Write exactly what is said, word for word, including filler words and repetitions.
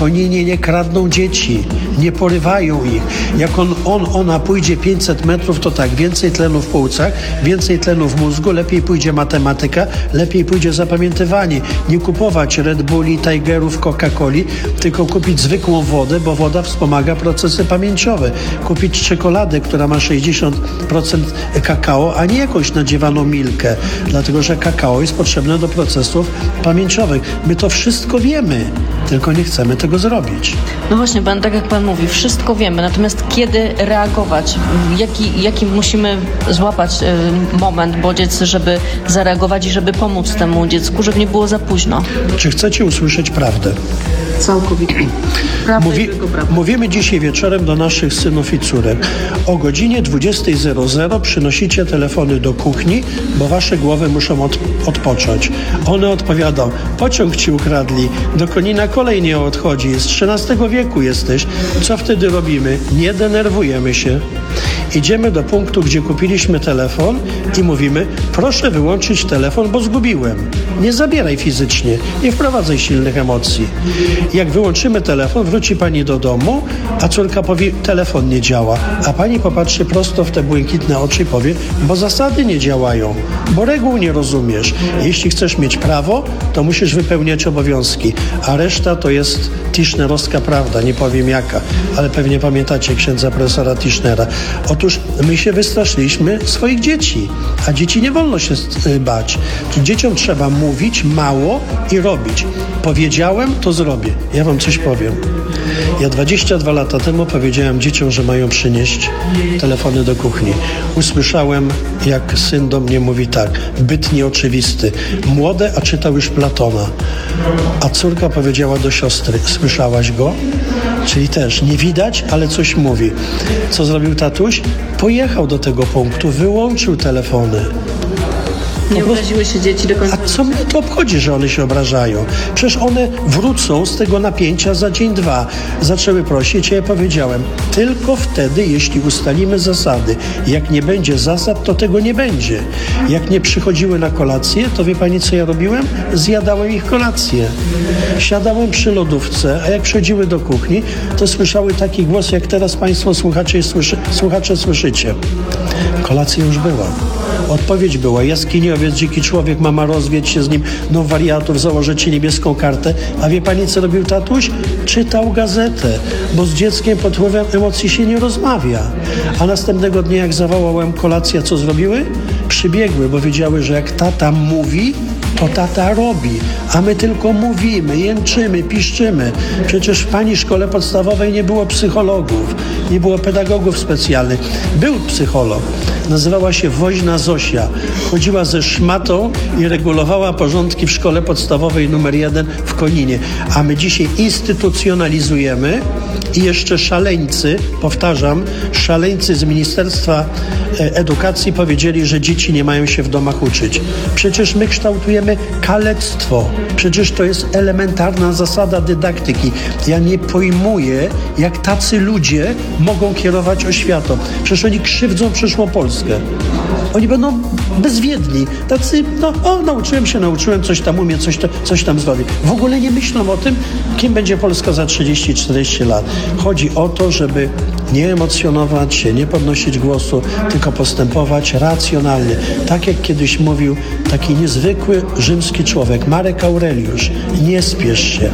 Koninie nie kradną dzieci, nie porywają ich. Jak on, on ona pójdzie pięćset metrów, to tak, więcej tlenu w płucach, więcej tlenu w mózgu, lepiej pójdzie matematyka, lepiej pójdzie zapamiętywanie. Nie kupować Red Bulli, Tigerów, Coca-Coli, tylko kupić zwykłą wodę, bo woda wspomaga procesy pamięciowe. Kupić czekoladę, która ma sześćdziesiąt procent kakao, a nie jakąś nadziewaną milkę, dlatego że kakao jest potrzebne do procesów pamięciowych. My to wszystko wiemy, tylko nie chcemy tego zrobić. No właśnie, pan, tak jak pan mówi, wszystko wiemy, natomiast kiedy reagować? Jaki, jaki musimy złapać y, moment, bodziec, żeby zareagować i żeby pomóc temu dziecku, żeby nie było za późno? Czy chcecie usłyszeć prawdę? Całkowicie. Prawda Mówi, i tylko prawda. Mówimy dzisiaj wieczorem do naszych synów i córek. O godzinie dwudziesta przynosicie telefony do kuchni, bo wasze głowy muszą od, odpocząć. One odpowiadą: pociąg ci ukradli, do Konina kolej nie odchodzi, z trzynastego wieku jesteś. Co wtedy robimy? Nie denerwujemy się. Idziemy do punktu, gdzie kupiliśmy telefon i mówimy: proszę wyłączyć telefon, bo zgubiłem. Nie zabieraj fizycznie, nie wprowadzaj silnych emocji. Jak wyłączymy telefon, wróci pani do domu, a córka powie: telefon nie działa. A pani popatrzy prosto w te błękitne oczy i powie: bo zasady nie działają, bo reguł nie rozumiesz. Jeśli chcesz mieć prawo, to musisz wypełniać obowiązki, a reszta to jest tischnerowska prawda, nie powiem jaka, ale pewnie pamiętacie księdza profesora Tischnera. Otóż my się wystraszyliśmy swoich dzieci, a dzieci nie wolno się bać. Dzieciom trzeba mówić mało i robić. Powiedziałem, to zrobię. Ja wam coś powiem. Ja dwadzieścia dwa lata temu powiedziałem dzieciom, że mają przynieść telefony do kuchni. Usłyszałem, jak syn do mnie mówi tak: byt nieoczywisty. Młode, a czytał już Platona. A córka powiedziała do siostry: słyszałaś go? Czyli też nie widać, ale coś mówi. Co zrobił tatuś? Pojechał do tego punktu, wyłączył telefony. Nie obraziły się dzieci do końca. A co mnie to obchodzi, że one się obrażają? Przecież one wrócą z tego napięcia za dzień, dwa. Zaczęły prosić, a ja powiedziałem: tylko wtedy, jeśli ustalimy zasady. Jak nie będzie zasad, to tego nie będzie. Jak nie przychodziły na kolację, to wie pani, co ja robiłem? Zjadałem ich kolację. Siadałem przy lodówce, a jak przychodziły do kuchni, to słyszały taki głos, jak teraz państwo słuchacze, słyszy, słuchacze słyszycie. Kolacja już była. Odpowiedź była: jaskiniowiec, dziki człowiek, mama rozwiedź się z nim, no wariatów, założę ci niebieską kartę. A wie pani, co robił tatuś? Czytał gazetę, bo z dzieckiem pod wpływem emocji się nie rozmawia. A następnego dnia, jak zawołałem kolacja, co zrobiły? Przybiegły, bo wiedziały, że jak tata mówi, to tata robi, a my tylko mówimy, jęczymy, piszczymy. Przecież w pani szkole podstawowej nie było psychologów, nie było pedagogów specjalnych. Był psycholog, nazywała się Woźna Zosia. Chodziła ze szmatą i regulowała porządki w szkole podstawowej numer jeden w Koninie. A my dzisiaj instytucjonalizujemy i jeszcze szaleńcy, powtarzam, szaleńcy z Ministerstwa Edukacji powiedzieli, że dzieci nie mają się w domach uczyć. Przecież my kształtujemy kalectwo. Przecież to jest elementarna zasada dydaktyki. Ja nie pojmuję, jak tacy ludzie mogą kierować oświatą. Przecież oni krzywdzą przyszłą Polskę. Oni będą bezwiedni. Tacy, no, o, nauczyłem się, nauczyłem, coś tam umiem, coś, to, coś tam zrobię. W ogóle nie myślą o tym, kim będzie Polska za trzydzieści czterdzieści lat. Chodzi o to, żeby nie emocjonować się, nie podnosić głosu, tylko postępować racjonalnie. Tak jak kiedyś mówił taki niezwykły rzymski człowiek, Marek Aureliusz: nie spiesz się.